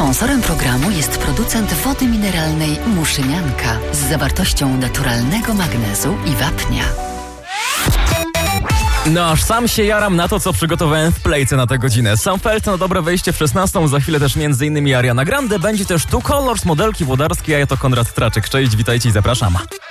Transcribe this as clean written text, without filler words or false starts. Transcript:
Sponsorem programu jest producent wody mineralnej Muszynianka z zawartością naturalnego magnezu i wapnia. No aż sam się jaram na to, co przygotowałem w Playce na tę godzinę. Sam Feld na dobre wejście w 16, za chwilę też m.in. Ariana Grande, będzie też Two Colors, modelki włodarskie, a ja to Konrad Traczyk. Cześć, witajcie i zapraszam.